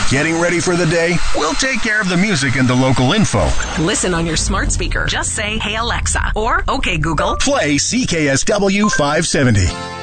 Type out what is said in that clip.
Getting ready for the day? We'll take care of the music and the local info. Listen on your smart speaker. Just say, "Hey Alexa," or "Okay Google." Play CKSW 570.